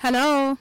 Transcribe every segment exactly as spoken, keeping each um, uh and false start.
Hello.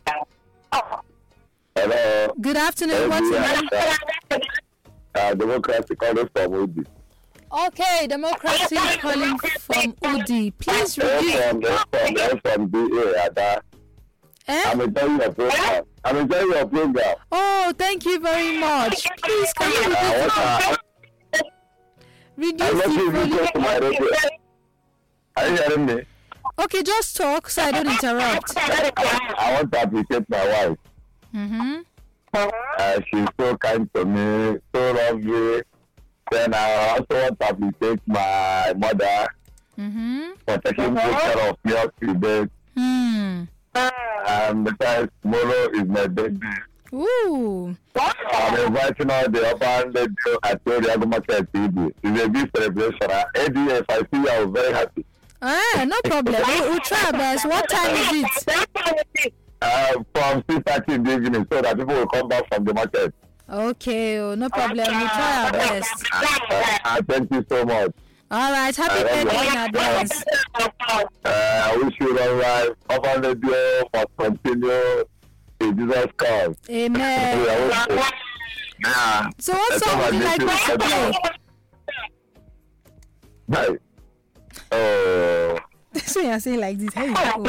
Hello. Good afternoon. What's your name? Uh, Democracy calling from Udi. Okay, Democracy calling from Udi. Please I'm repeat. from the from the area. Eh? I'm enjoying your program. I'm enjoying your program. Oh, thank you very much. Please, can you I repeat? want to. Reduce I want the you to volume. go to my radio. Are you hearing me? Okay, just talk so I don't interrupt. I want to appreciate my wife. Mm-hmm. Uh, she's so kind to me, so lovely. Then I also want to appreciate my mother Mm-hmm. for taking good care of me up to date. Hmm. And besides, tomorrow is my birthday. Ooh. I'm inviting all the urban radio at the Riago Market T V. It's a big celebration. A D, if I see you, I'm very happy. Ah, no problem. We'll, we'll try our best. What time is it? Uh, from six thirty in the evening, so that people will come back from the market. Okay, oh, no problem. We'll try our best. Uh, uh, thank you so much. All right. Happy birthday in advance. Uh, I wish you long life. Urban radio must continue in Jesus' cause. Amen. Yeah. So what song would you like us to play? Right. Oh. So you're saying like this. Hey, oh.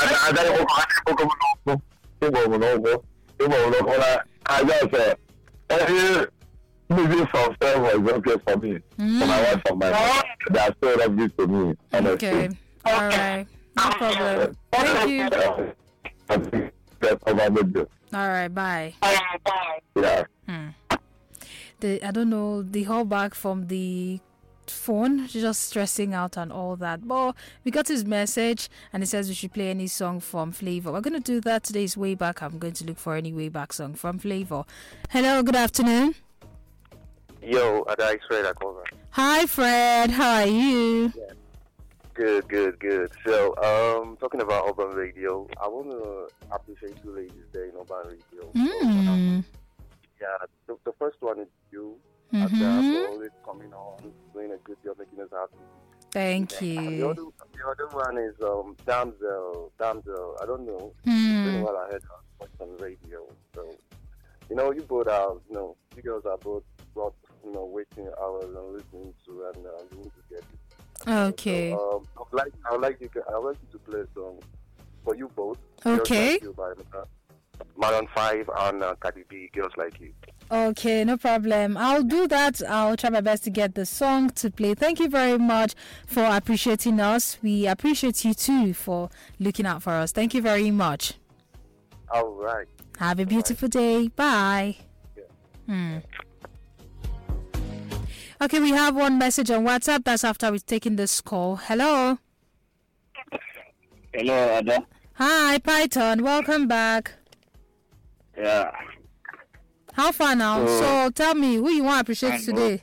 I just uh, any music from Stella is okay for me. Mm. For my wife and my mom. They are so lovely to me. Honestly. Okay. All right. No problem. Thank you. All right. Bye. Yeah. Hmm. The I don't know the whole back from the phone, just stressing out and all that. But we got his message and it says we should play any song from Flavor. We're gonna do that. Today's way back. I'm going to look for any way back song from Flavor. Hello, good afternoon. Yo, Ada is Fred Akoba. Hi Fred, how are you? Yeah. Good, good, good. So, um, talking about Urban Radio, I want to appreciate you ladies there in Urban Radio. Mm. Yeah, the, the first one is you. Mm-hmm. Ada, for always coming on, doing a good job, making us happy. Thank And the you. other, the other one is um, Damsel. Damsel. I don't know. It's been a Hmm. while I heard her on radio. So, you know, you both are, you know, you girls are both, both you know, waiting hours and listening to, and uh, you need to get it. Okay. So, um, I would like, I would like you, I would like you to play a song for you both. Okay. Girls Like You by uh, Maroon five and uh, Cardi B. Girls Like You. Okay, no problem. I'll do that. I'll try my best to get the song to play. Thank you very much for appreciating us. We appreciate you too for looking out for us. Thank you very much. All right. Have a beautiful day. Bye. Hmm. Okay, we have one message on WhatsApp. That's after we've taken this call. Hello. Hello, Ada. Hi, Python. Welcome back. Yeah. How far now? Uh, so tell me, who you want to appreciate today?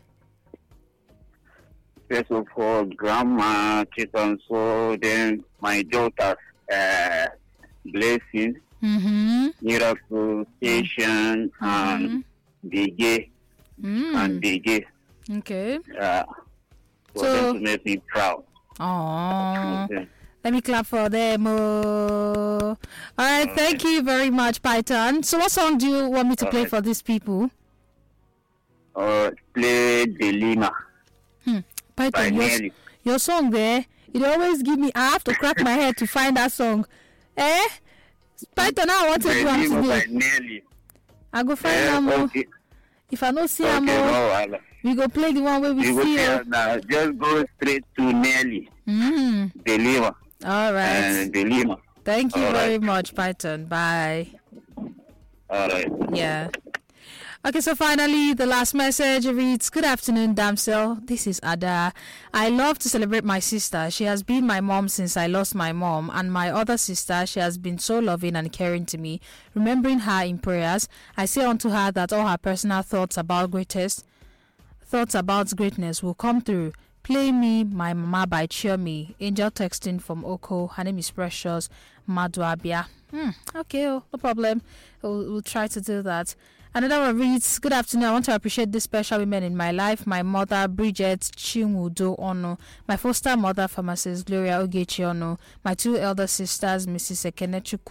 First of all, grandma, chicken, so then my daughter's uh, blessing, Mm-hmm. miracle, station, and D J, Mm. and D J. Okay. Uh, for So- them to make me proud. Oh. Okay. Let me clap for them. Oh. All right, thank you very much, Python. So what song do you want me to play Alright. for these people? Uh, play Delima Hmm. by Python, your, Nelly. your song there, it always give me, I have to crack my head to find that song. Eh? Python, I want to do one Delima by today. Nelly. I go find Eh, them. oh. okay, If I don't see okay, them, no, oh, Ada. we go play the one where we You go see there her. now. Just go straight to Nelly. Mm. Delima. All right. And Delima. Thank you all very right. much, Python. Bye. All right. Yeah. Okay, so finally, the last message reads, Good afternoon, damsel. This is Ada. I love to celebrate my sister. She has been my mom since I lost my mom. And my other sister, she has been so loving and caring to me. Remembering her in prayers, I say unto her that all her personal thoughts about greatest, thoughts about greatness will come through. Play Me, My Mama by Cheer Me. Angel texting from Oko. Her name is Precious Maduabia. Hmm, okay, oh, no problem. We'll, we'll try to do that. Another one reads, Good afternoon. I want to appreciate these special women in my life. My mother, Bridget Chinwudo Ono. My foster mother, pharmacist Gloria Ogechi Ono. My two elder sisters, Missus Ekenechuku